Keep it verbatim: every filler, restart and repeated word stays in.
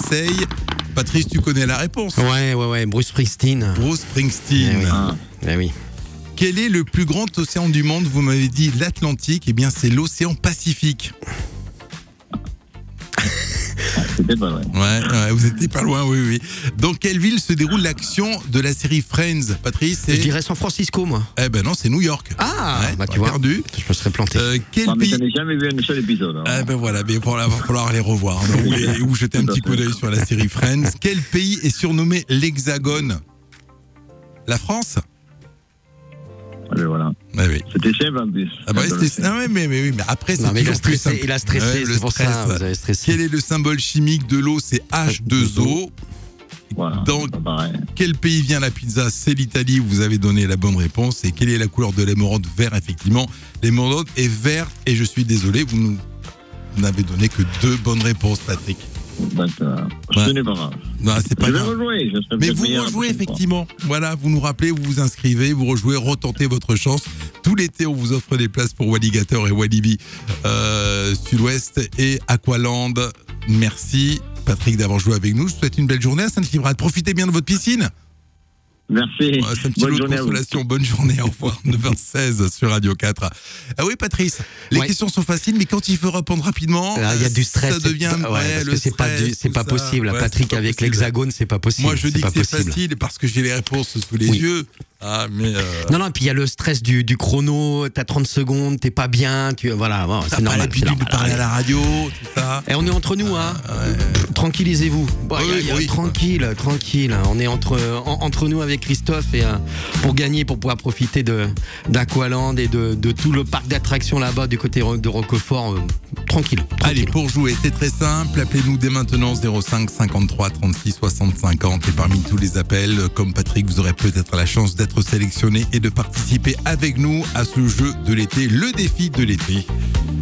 Marseille. Patrice, tu connais la réponse? Ouais, ouais, ouais, Bruce Springsteen. Bruce Springsteen. Eh oui. Ah, Eh oui. Quel est le plus grand océan du monde? Vous m'avez dit l'Atlantique. Eh bien, c'est l'océan Pacifique. c'était pas vrai. Ouais, ouais, vous étiez pas loin, oui, oui. Dans quelle ville se déroule l'action de la série Friends, Patrice? Je c'est... dirais San Francisco, moi. Eh ben non, c'est New York. Ah, Ouais, bah t'as tu vois, perdu. je me serais planté. Euh, quel Non, mais pays? je n'ai jamais vu un seul épisode. hein. Ah ben voilà, mais il va falloir aller revoir, hein, ou, les- ou jeter un petit coup d'œil sur la série Friends. Quel pays est surnommé l'Hexagone? La France? Ah, ben voilà. Ah oui. C'était simple en plus. Ah bah oui, Quand on le c'était- sait. ah ouais, mais, mais oui, mais après c'est Non, mais il a toujours plus stressé, simple. il a stressé, Ouais, le c'est pour stress. ça, vous avez stressé. Quel est le symbole chimique de l'eau? C'est H deux O. Voilà, Dans c'est pas pareil. quel pays vient la pizza? C'est l'Italie. Vous avez donné la bonne réponse. Et quelle est la couleur de l'émeraude? Vert, effectivement. L'émeraude est verte. Et je suis désolé, vous nous n'avez donné que deux bonnes réponses, Patrick. D'accord. Ce Ouais. n'est pas grave. Non, c'est pas Je vais grave. rejouer. Je serai Mais peut-être vous meilleur la rejouez prochaine fois. effectivement. Voilà, vous nous rappelez, vous vous inscrivez, vous rejouez, retentez votre chance. Tout l'été, on vous offre des places pour Walligator et Walibi euh, Sud-Ouest et Aqualand. Merci Patrick d'avoir joué avec nous. Je vous souhaite une belle journée à Sainte-Livrade. Profitez bien de votre piscine. Merci. Ouais, c'est un petit Bonne lot de journée à vous. consolation. Bonne journée. Au revoir. neuf heures seize sur Radio quatre. Ah oui, Patrice, les Ouais. questions sont faciles, mais quand il faut répondre rapidement, Là, il y a du stress. ça devient c'est- ouais, ouais, parce le que c'est pas, stress, du- c'est tout pas ça. possible. Ouais, Patrick c'est pas avec possible. l'hexagone, c'est pas possible. Moi, je dis c'est que pas c'est possible. facile parce que j'ai les réponses sous les Oui. yeux. Ah, mais euh, Non, non, et puis il y a le stress du, du chrono, t'as trente secondes, t'es pas bien, tu, voilà, bon, t'as c'est pas normal. c'est l'habitude de normal. parler à la radio, tout ça. Et on est entre nous, hein. Ouais. Tranquillisez-vous. Bon, Oui, y a- y a- oui. tranquille, tranquille. On est entre, en- entre nous avec Christophe et euh, pour gagner, pour pouvoir profiter de d'Aqualand et de, de tout le parc d'attractions là-bas du côté de Roquefort. euh, tranquille, Allez, tranquille. pour jouer, c'est très simple. Appelez-nous dès maintenant zéro cinq cinquante-trois trente-six soixante cinquante. Et parmi tous les appels, comme Patrick, vous aurez peut-être la chance d'être sélectionné et de participer avec nous à ce jeu de l'été, le défi de l'été.